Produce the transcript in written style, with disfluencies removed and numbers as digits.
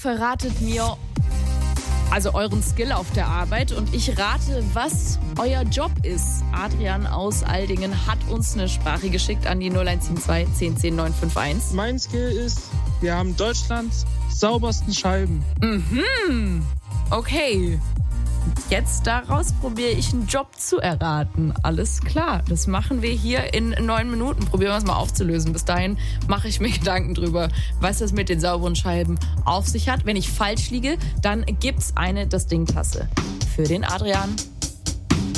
verratet mir euren Skill auf der Arbeit und ich rate, was euer Job ist. Adrian aus Aldingen hat uns eine Sprache geschickt an die 0172 10 10 951. Mein Skill ist, wir haben Deutschlands saubersten Scheiben. Okay. Jetzt daraus probiere ich einen Job zu erraten. Alles klar, das machen wir hier in 9 Minuten. Probieren wir es mal aufzulösen. Bis dahin mache ich mir Gedanken drüber, was das mit den sauberen Scheiben auf sich hat. Wenn ich falsch liege, dann gibt's eine Das Ding-Tasse für den Adrian.